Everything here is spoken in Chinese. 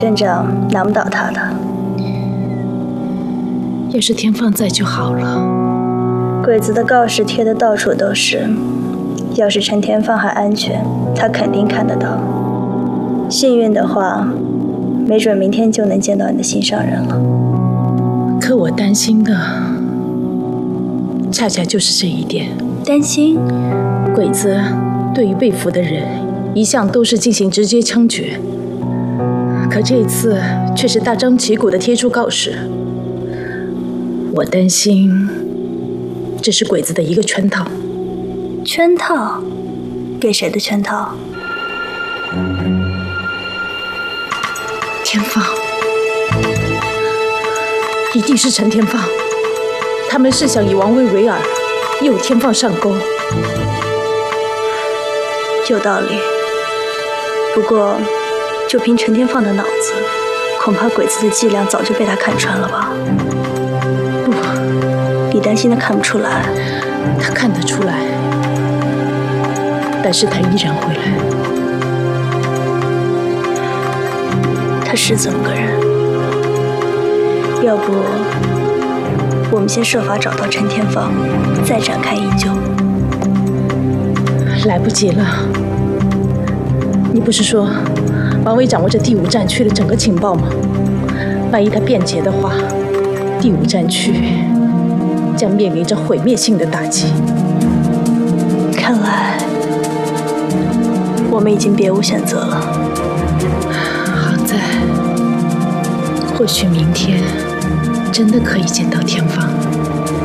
镇长难不倒他的。 要是天放在就好了。 鬼子的告示贴得到处都是，要是陈天放还安全，他肯定看得到。幸运的话，没准明天就能见到你的心上人了。 可我担心的，恰恰就是这一点。 担心？ 鬼子对于被俘的人，一向都是进行直接枪决，可这一次却是大张旗鼓地贴出告示。我担心，这是鬼子的一个圈套。 圈套？给谁的圈套？ 天放，一定是陈天放。他们是想以王为蕊饵，诱天放上钩。 有道理。不过，就凭陈天放的脑子，恐怕鬼子的伎俩早就被他看穿了吧？ 不， 你担心他看不出来？ 他看得出来，但是他依然会来。 他是这么个人。要不，我们先设法找到陈天放，再展开营救。 来不及了。你不是说王伟掌握着第5战区的整个情报吗？万一他变节的话，第5战区将面临着毁灭性的打击。 看来我们已经别无选择了。 好在，或许明天真的可以见到天放。